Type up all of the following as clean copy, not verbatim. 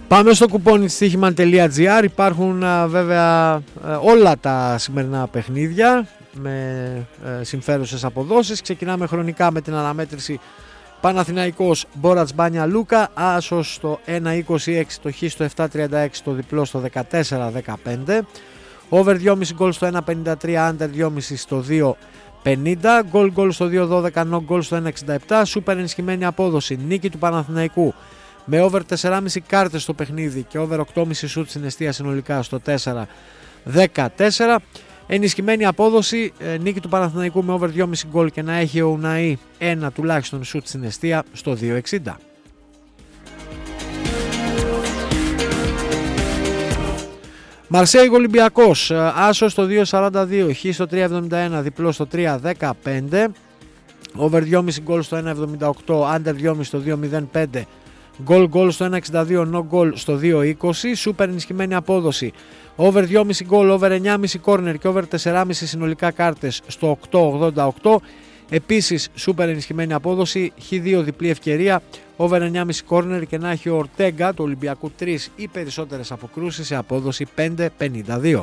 Πάμε στο κουπόνι της στοίχημαν.gr. Υπάρχουν βέβαια όλα τα σημερινά παιχνίδια με συμφέρουσες αποδόσεις. Ξεκινάμε χρονικά με την αναμέτρηση Παναθηναϊκός Μπόρατς Μπάνια Λούκα. Άσος στο 1.26, το χ στο 7.36, το διπλό στο 14.15. Over 2,5 γκολ στο 1.53, under 2,5 στο 2.50. Γκολ στο 2.12, no γκολ στο 1.67. Σούπερ ενισχυμένη απόδοση. Νίκη του Παναθηναϊκού με over 4,5 κάρτες στο παιχνίδι και over 8,5 σουτ στην εστία συνολικά στο 4.14. Ενισχυμένη απόδοση, νίκη του Παναθηναϊκού με over 2,5 γκολ και να έχει ο Ουναή ένα τουλάχιστον σουτ στην εστία στο 2.60. Μαρσέιγ Ολυμπιακός, άσο στο 2.42, χ στο 3.71, διπλό στο 3.15. Over 2,5 γκολ στο 1.78, under 2,5 στο 2.05. Γκολ στο 1.62, no goal στο 2.20. Σούπερ ενισχυμένη απόδοση. Over 2,5 γκολ, over 9,5 corner και over 4,5 συνολικά κάρτες στο 8.88. Επίσης σούπερ ενισχυμένη απόδοση, Χ2 διπλή ευκαιρία, over 9,5 corner και να έχει ο Ορτέγκα του Ολυμπιακού 3 ή περισσότερες αποκρούσεις σε απόδοση 5.52.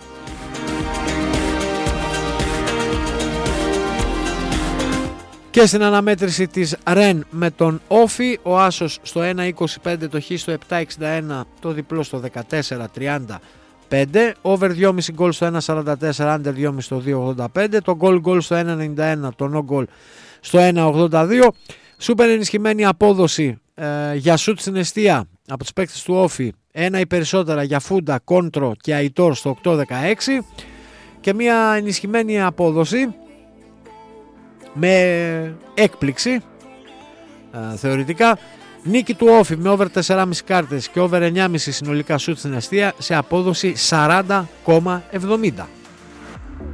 Και στην αναμέτρηση της Ρεν με τον Όφι, ο άσος στο 1.25, το χ στο 7.61, το διπλό στο 14.35. Over 2,5 γκολ στο 1.44, under 2,5 στο 2.85. Το γκολ στο 1.91, το no goal στο 1.82. Σούπερ ενισχυμένη απόδοση για σουτ στην εστία από τους παίκτες του Όφι, ένα ή περισσότερα για Φούντα, Κόντρο και Αϊτόρ στο 8.16. Και μια ενισχυμένη απόδοση με έκπληξη θεωρητικά, νίκη του Όφι με over 4,5 κάρτες και over 9,5 συνολικά σουτ στην εστία σε απόδοση 40,70.